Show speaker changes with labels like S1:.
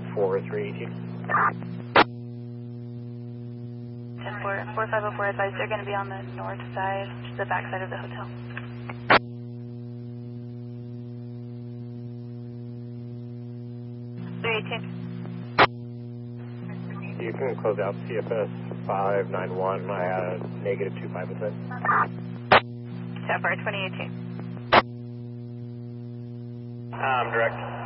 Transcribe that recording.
S1: 4318.
S2: 4504 advised they're going to be on the north side, the back side of the hotel.
S1: You can close out CFS 591. I had a negative 25%.
S2: Sapphire 2018.
S1: Direct.